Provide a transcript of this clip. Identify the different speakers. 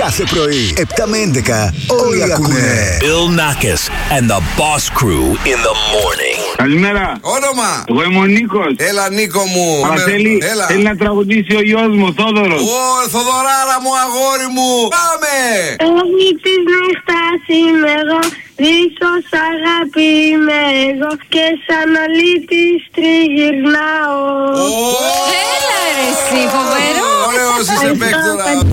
Speaker 1: Κάθε πρωί, 7 με 11, όλοι ακούνε.
Speaker 2: Bill Nackis and the Boss Crew in the morning.
Speaker 3: Καλημέρα.
Speaker 4: Όνομα.
Speaker 3: Εγώ είμαι ο Νίκος.
Speaker 4: Έλα Νίκο μου.
Speaker 3: Θέλει να τραγουδήσει ο γιος μου, Θόδωρος.
Speaker 4: Ω, Θοδωράρα μου, αγόρι μου. Πάμε.
Speaker 5: Όλη της νύχτας είμαι εγώ, δίχως αγάπη είμαι εγώ και σαν αλήτης τριγυρνάω.
Speaker 6: Έλα ρε εσύ, φοβερό.
Speaker 4: Ωραίος είσαι παίκτορα.